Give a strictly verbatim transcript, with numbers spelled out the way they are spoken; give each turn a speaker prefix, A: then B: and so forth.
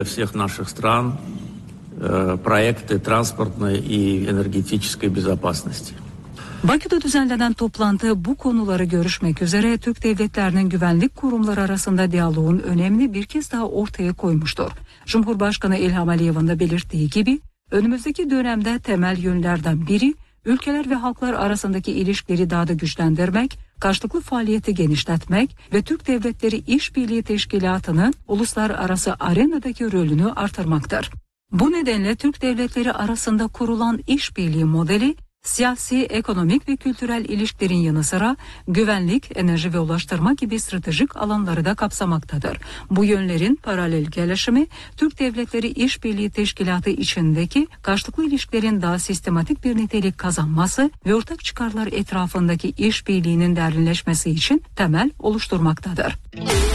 A: Всех наших стран проекты транспортной и энергетической безопасности.
B: Bakü'de düzenlenen toplantı bu konuları görüşmek üzere Türk devletlerinin güvenlik kurumları arasında diyaloğun önemini bir kez daha ortaya koymuştur. Cumhurbaşkanı İlham Aliyev'in de belirttiği gibi önümüzdeki dönemde temel yönlerden biri ülkeler ve halklar arasındaki ilişkileri daha da güçlendirmek, karşılıklı faaliyeti genişletmek ve Türk Devletleri İşbirliği Teşkilatı'nın uluslararası arenadaki rolünü artırmaktır. Bu nedenle Türk devletleri arasında kurulan işbirliği modeli, siyasi, ekonomik ve kültürel ilişkilerin yanı sıra güvenlik, enerji ve ulaştırma gibi stratejik alanları da kapsamaktadır. Bu yönlerin paralel gelişimi, Türk Devletleri İşbirliği Teşkilatı içindeki karşılıklı ilişkilerin daha sistematik bir nitelik kazanması ve ortak çıkarlar etrafındaki işbirliğinin derinleşmesi için temel oluşturmaktadır.